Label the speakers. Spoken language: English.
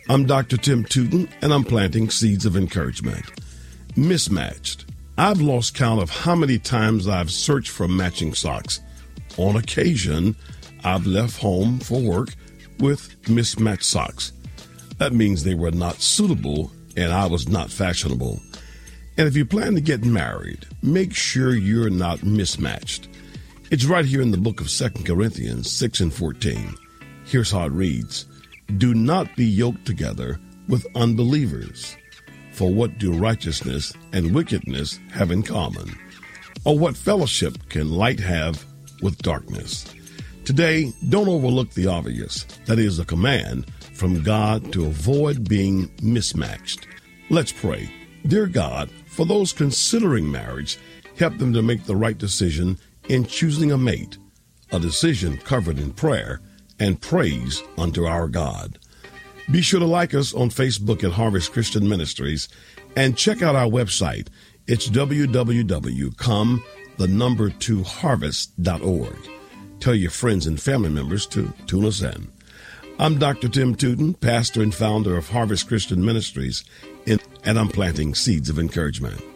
Speaker 1: I'm Dr. Tim Tootin, and I'm planting seeds of encouragement. Mismatched. I've lost count of how many times I've searched for matching socks. On occasion, I've left home for work with mismatched socks. That means they were not suitable and I was not fashionable. And if you plan to get married, make sure you're not mismatched. It's right here in the book of 2 Corinthians 6 and 14. Here's how it reads. Do not be yoked together with unbelievers. For what do righteousness and wickedness have in common? Or what fellowship can light have with darkness? Today, don't overlook the obvious. That is a command from God to avoid being mismatched. Let's pray. Dear God, for those considering marriage, help them to make the right decision in choosing a mate, a decision covered in prayer and praise unto our God. Be sure to like us on Facebook at Harvest Christian Ministries and check out our website. It's www.come2harvest.org. Tell your friends and family members to tune us in. I'm Dr. Tim Tootin, pastor and founder of Harvest Christian Ministries, and I'm planting seeds of encouragement.